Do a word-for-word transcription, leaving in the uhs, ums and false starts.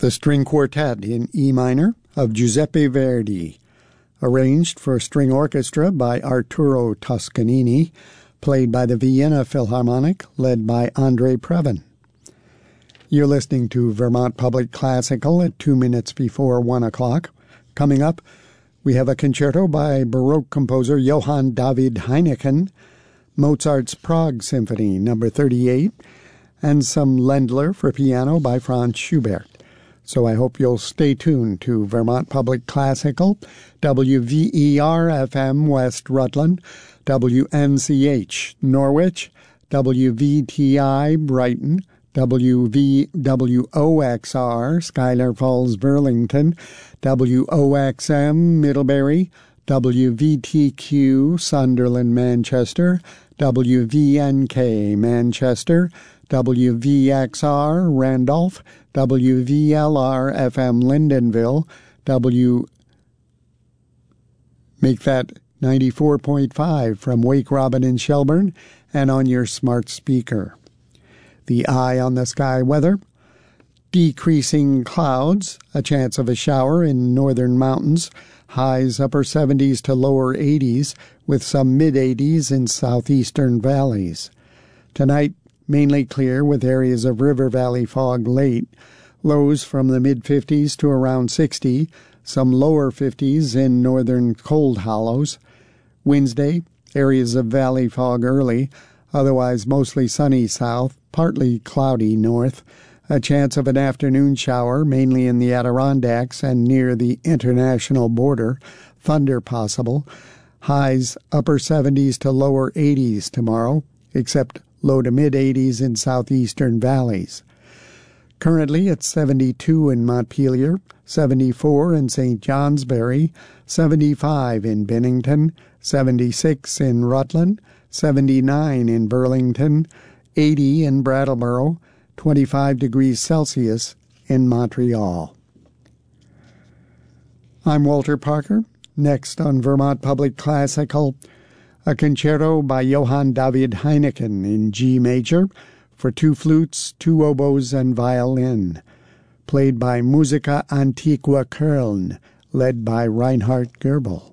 the String Quartet in E minor of Giuseppe Verdi, arranged for string orchestra by Arturo Toscanini, played by the Vienna Philharmonic, led by Andre Previn. You're listening to Vermont Public Classical at two minutes before one o'clock. Coming up, we have a concerto by Baroque composer Johann David Heineken, Mozart's Prague Symphony number thirty-eight, and some Ländler for piano by Franz Schubert. So I hope you'll stay tuned to Vermont Public Classical, W V E R F M West Rutland, W N C H Norwich, W V T I Brighton, W V W O X R Schuyler Falls Burlington, W O X M Middlebury, W V T Q Sunderland Manchester, W V N K Manchester, W V X R Randolph, W V L R F M Lyndonville, W make that ninety-four point five from Wake Robin in Shelburne, and on your smart speaker. The eye on the sky weather: decreasing clouds, a chance of a shower in northern mountains, highs upper seventies to lower eighties, with some mid-eighties in southeastern valleys. Tonight, mainly clear with areas of river valley fog late, lows from the mid-fifties to around sixty, some lower fifties in northern cold hollows. Wednesday, areas of valley fog early, otherwise mostly sunny south, partly cloudy north, a chance of an afternoon shower mainly in the Adirondacks and near the international border, thunder possible, highs upper seventies to lower eighties tomorrow, except low to mid-eighties in southeastern valleys. Currently it's seventy-two in Montpelier, seventy-four in Saint Johnsbury, seventy-five in Bennington, seventy-six in Rutland, seventy-nine in Burlington, eighty in Brattleboro, twenty-five degrees Celsius in Montreal. I'm Walter Parker. Next on Vermont Public Classical, a concerto by Johann David Heineken in G major for two flutes, two oboes, and violin, played by Musica Antiqua Köln, led by Reinhard Goebel.